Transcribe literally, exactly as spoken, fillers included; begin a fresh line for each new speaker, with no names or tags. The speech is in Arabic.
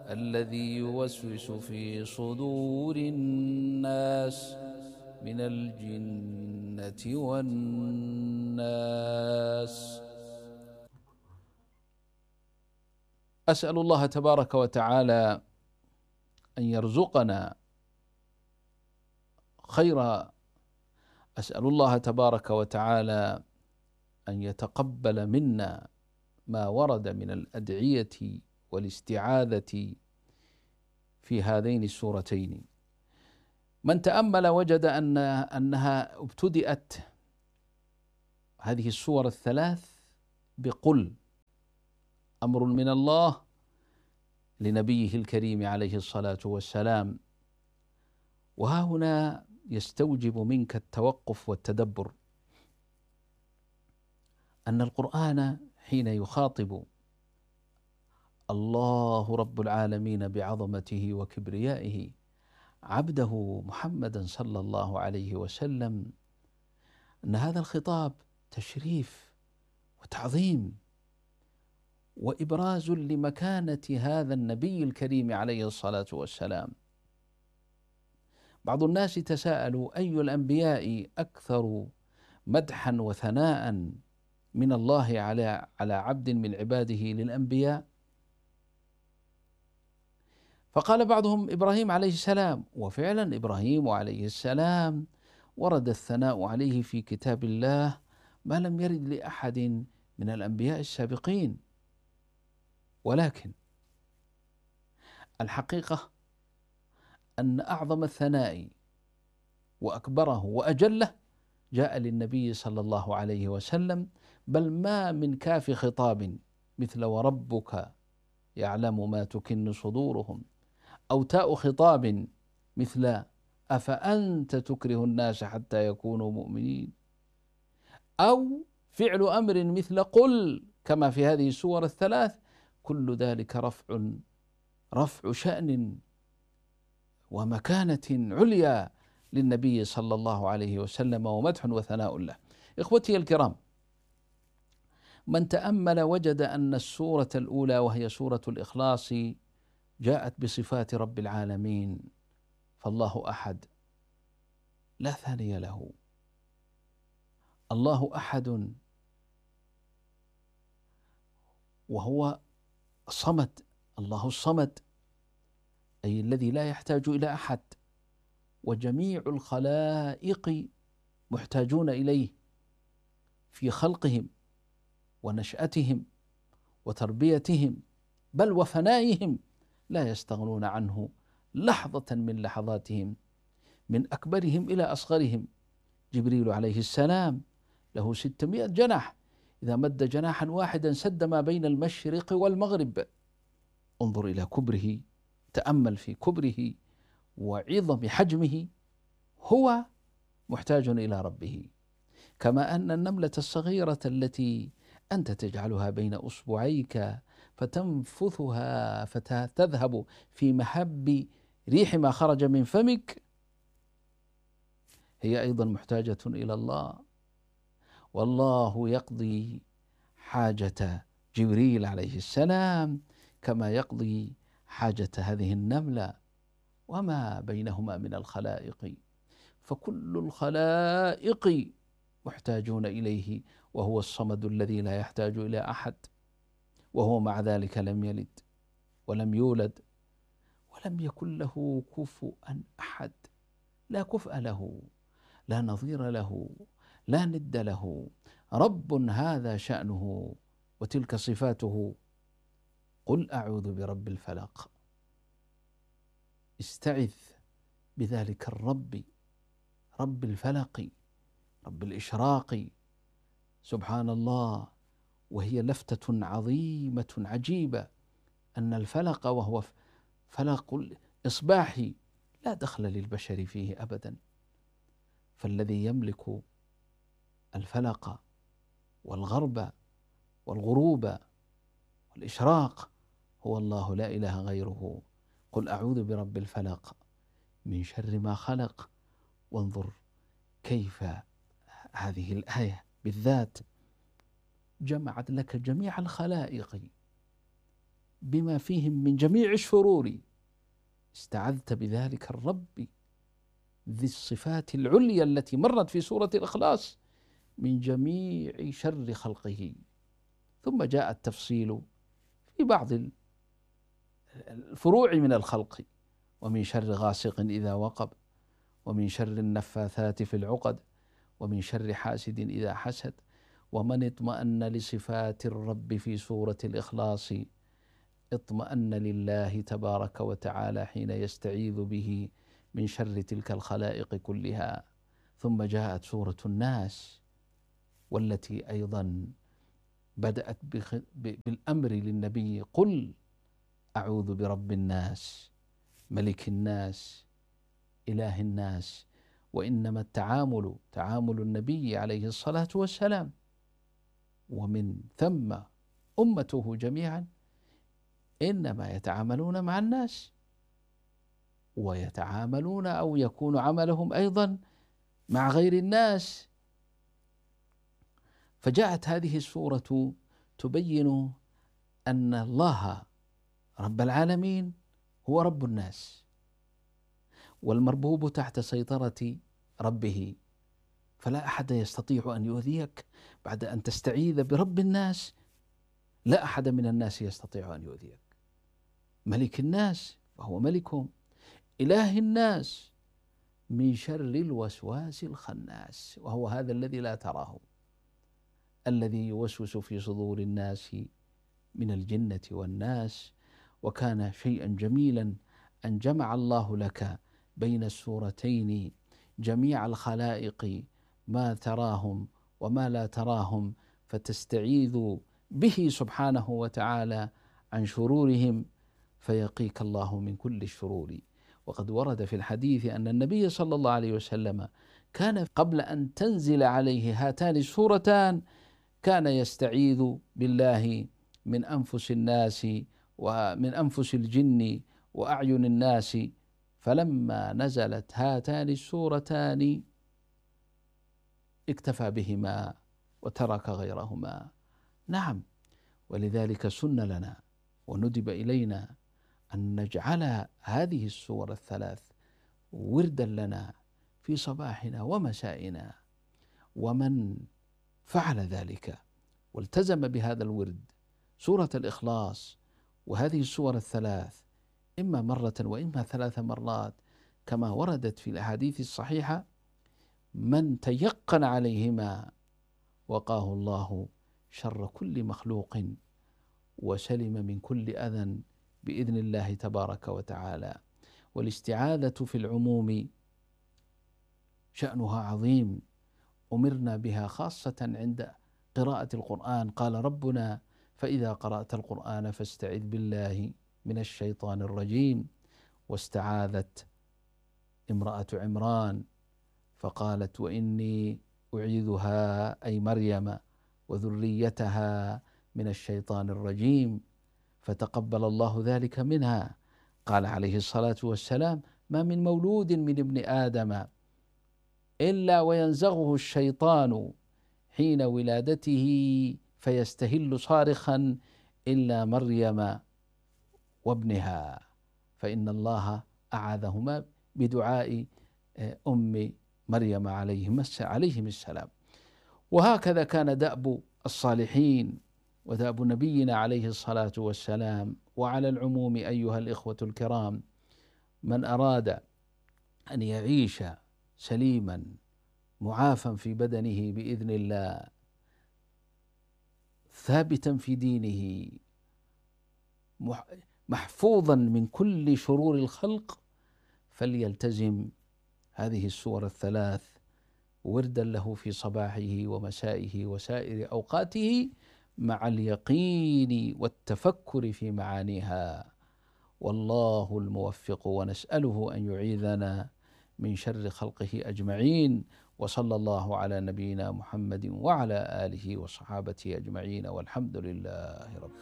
الذي يوسوس في صدور الناس من الجنة والناس. أسأل الله تبارك وتعالى أن يرزقنا خير، أسأل الله تبارك وتعالى أن يتقبل منا ما ورد من الأدعية والاستعاذة في هذين السورتين. من تأمل وجد أن أنها ابتدأت هذه السور الثلاث بقل، أمر من الله لنبيه الكريم عليه الصلاة والسلام. وها هنا يستوجب منك التوقف والتدبر أن القرآن حين يخاطب الله رب العالمين بعظمته وكبريائه عبده محمدا صلى الله عليه وسلم، أن هذا الخطاب تشريف وتعظيم وإبراز لمكانة هذا النبي الكريم عليه الصلاة والسلام. بعض الناس تساءلوا: أي الأنبياء أكثر مدحا وثناء من الله على على عبد من عباده للأنبياء؟ فقال بعضهم إبراهيم عليه السلام، وفعلا إبراهيم عليه السلام ورد الثناء عليه في كتاب الله ما لم يرد لأحد من الأنبياء السابقين. ولكن الحقيقة أن أعظم الثناء وأكبره وأجله جاء للنبي صلى الله عليه وسلم، بل ما من كاف خطاب مثل وربك يعلم ما تكن صدورهم، أو تاء خطاب مثل أفأنت تكره الناس حتى يكونوا مؤمنين، أو فعل أمر مثل قل كما في هذه السور الثلاث. كل ذلك رفع رفع شأن ومكانة عليا للنبي صلى الله عليه وسلم، ومدح وثناء له. إخوتي الكرام، من تأمل وجد أن السورة الأولى وهي سورة الإخلاص جاءت بصفات رب العالمين، فالله أحد لا ثاني له، الله أحد وهو صمد، الله الصمد أي الذي لا يحتاج إلى أحد، وجميع الخلائق محتاجون إليه في خلقهم ونشأتهم وتربيتهم بل وفنائهم، لا يستغنون عنه لحظة من لحظاتهم، من أكبرهم إلى أصغرهم. جبريل عليه السلام له ستمائة جناح، إذا مد جناحا واحدا سد ما بين المشرق والمغرب. انظر إلى كبره، تأمل في كبره وعظم حجمه، هو محتاج إلى ربه. كما أن النملة الصغيرة التي أنت تجعلها بين أصبعيك فتنفثها فتذهب في محب ريح ما خرج من فمك، هي أيضا محتاجة إلى الله، والله يقضي حاجة جبريل عليه السلام كما يقضي حاجة هذه النملة وما بينهما من الخلائق، فكل الخلائق محتاجون إليه، وهو الصمد الذي لا يحتاج إلى أحد، وهو مع ذلك لم يلد ولم يولد ولم يكن له كفوا أحد، لا كفء له، لا نظير له، لا ند له، رب هذا شأنه وتلك صفاته. قل أعوذ برب الفلق، استعذ بذلك الرب، رب الفلق، رب الإشراق. سبحان الله، وهي لفتة عظيمة عجيبة أن الفلق وهو فلق الإصباح لا دخل للبشر فيه أبدا، فالذي يملك الفلق والغرب والغروب والإشراق هو الله لا إله غيره. قل أعوذ برب الفلق من شر ما خلق. وانظر كيف هذه الآية بالذات جمعت لك جميع الخلائق بما فيهم من جميع الشرور، استعذت بذلك الرب ذي الصفات العليا التي مرت في سورة الإخلاص من جميع شر خلقه. ثم جاء التفصيل في بعض الفروع من الخلق: ومن شر غاسق إذا وقب، ومن شر النفاثات في العقد، ومن شر حاسد إذا حسد. ومن اطمأن لصفات الرب في سورة الإخلاص اطمأن لله تبارك وتعالى حين يستعيذ به من شر تلك الخلائق كلها. ثم جاءت سورة الناس، والتي أيضا بدأت بالأمر للنبي: قل أعوذ برب الناس ملك الناس إله الناس. وإنما التعامل تعامل النبي عليه الصلاة والسلام ومن ثم أمته جميعا إنما يتعاملون مع الناس، ويتعاملون أو يكون عملهم أيضا مع غير الناس. فجاءت هذه السورة تبين أن الله رب العالمين هو رب الناس، والمربوب تحت سيطرة ربه، فلا أحد يستطيع أن يؤذيك بعد أن تستعيذ برب الناس. لا أحد من الناس يستطيع أن يؤذيك. ملك الناس فهو ملكهم، إله الناس من شر الوسواس الخناس، وهو هذا الذي لا تراه، الذي يوسوس في صدور الناس من الجنة والناس. وكان شيئا جميلا أن جمع الله لك بين السورتين جميع الخلائق، ما تراهم وما لا تراهم، فتستعيذ به سبحانه وتعالى عن شرورهم، فيقيك الله من كل الشرور. وقد ورد في الحديث أن النبي صلى الله عليه وسلم كان قبل أن تنزل عليه هاتان السورتان كان يستعيذ بالله من أنفس الناس ومن أنفس الجن وأعين الناس. فلما نزلت هاتان السورتان اكتفى بهما وترك غيرهما. نعم، ولذلك سن لنا وندب إلينا أن نجعل هذه السور الثلاث وردا لنا في صباحنا ومسائنا. ومن فعل ذلك والتزم بهذا الورد، سورة الإخلاص وهذه السور الثلاث، إما مرة وإما ثلاث مرات كما وردت في الأحاديث الصحيحة، من تيقن عليهما وقاه الله شر كل مخلوق وسلم من كل أذى بإذن الله تبارك وتعالى. والاستعاذة في العموم شأنها عظيم، أمرنا بها خاصة عند قراءة القرآن. قال ربنا: فإذا قرأت القرآن فاستعذ بالله من الشيطان الرجيم. واستعاذت امرأة عمران فقالت: وإني أعيذها أي مريم وذريتها من الشيطان الرجيم، فتقبل الله ذلك منها. قال عليه الصلاة والسلام: ما من مولود من ابن آدم إلا وينزغه الشيطان حين ولادته فيستهل صارخا إلا مريم وابنها، فإن الله أعاذهما بدعاء أم مريم عليهم السلام. وهكذا كان دأب الصالحين ودأب نبينا عليه الصلاة والسلام. وعلى العموم أيها الإخوة الكرام، من أراد أن يعيش سليما معافا في بدنه بإذن الله، ثابتا في دينه، محفوظا من كل شرور الخلق، فليلتزم هذه السور الثلاث وردا له في صباحه ومسائه وسائر أوقاته، مع اليقين والتفكر في معانيها. والله الموفق، ونسأله أن يعيذنا من شر خلقه أجمعين. وصلى الله على نبينا محمد وعلى آله وصحابته أجمعين، والحمد لله رب العالمين.